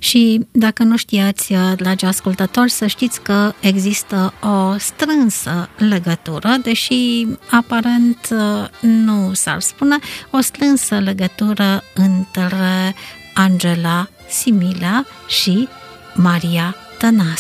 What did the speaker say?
Și dacă nu știați, dragi ascultători, să știți că există o strânsă legătură, deși aparent nu s-ar spune, o strânsă legătură între Angela Similea și Maria Tănase.